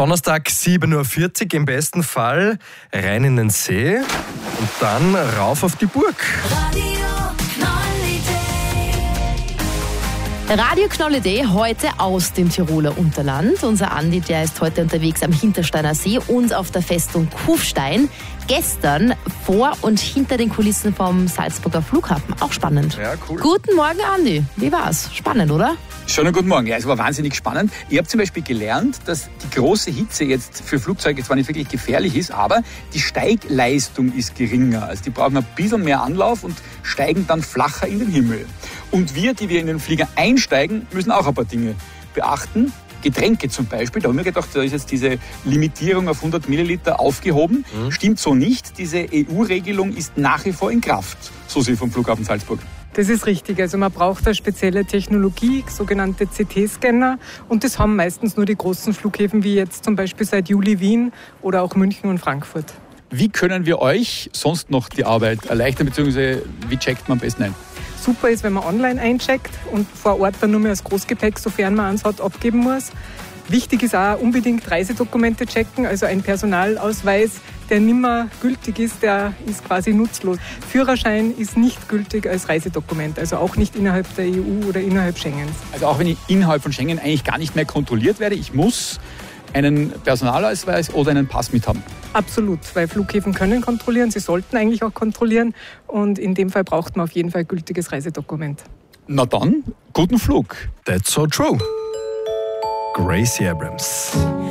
Donnerstag 7.40 Uhr im besten Fall rein in den See und dann rauf auf die Burg. Radio Knoll-Idee heute aus dem Tiroler Unterland. Unser Andi, der ist heute unterwegs am Hintersteiner See und auf der Festung Kufstein. Gestern vor und hinter den Kulissen vom Salzburger Flughafen. Auch spannend. Ja, cool. Guten Morgen, Andi. Wie war's? Spannend, oder? Schönen guten Morgen. Ja, es war wahnsinnig spannend. Ich habe zum Beispiel gelernt, dass die große Hitze jetzt für Flugzeuge zwar nicht wirklich gefährlich ist, aber die Steigleistung ist geringer. Also die brauchen ein bisschen mehr Anlauf und steigen dann flacher in den Himmel. Und wir, die wir in den Flieger einsteigen, müssen auch ein paar Dinge beachten. Getränke zum Beispiel, da haben wir gedacht, da ist jetzt diese Limitierung auf 100 Milliliter aufgehoben. Stimmt so nicht. Diese EU-Regelung ist nach wie vor in Kraft, so sie vom Flughafen Salzburg. Das ist richtig. Also man braucht eine spezielle Technologie, sogenannte CT-Scanner. Und das haben meistens nur die großen Flughäfen, wie jetzt zum Beispiel seit Juli Wien oder auch München und Frankfurt. Wie können wir euch sonst noch die Arbeit erleichtern, beziehungsweise wie checkt man am besten ein? Super ist, wenn man online eincheckt und vor Ort dann nur mehr das Großgepäck, sofern man eins hat, abgeben muss. Wichtig ist auch unbedingt Reisedokumente checken, also ein Personalausweis, der nicht mehr gültig ist, der ist quasi nutzlos. Führerschein ist nicht gültig als Reisedokument, also auch nicht innerhalb der EU oder innerhalb Schengens. Also auch wenn ich innerhalb von Schengen eigentlich gar nicht mehr kontrolliert werde, ich muss einen Personalausweis oder einen Pass mit haben. Absolut, weil Flughäfen können kontrollieren, sie sollten eigentlich auch kontrollieren und in dem Fall braucht man auf jeden Fall gültiges Reisedokument. Na dann, guten Flug. That's so true. Gracie Abrams.